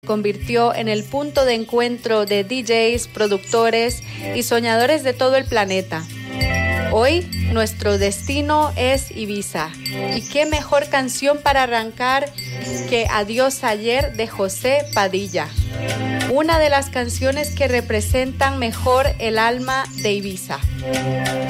convirtió en el punto de encuentro de DJs, productores y soñadores de todo el planeta. Hoy nuestro destino es Ibiza. Y qué mejor canción para arrancar que Adiós Ayer de José Padilla. Una de las canciones que representan mejor el alma de Ibiza.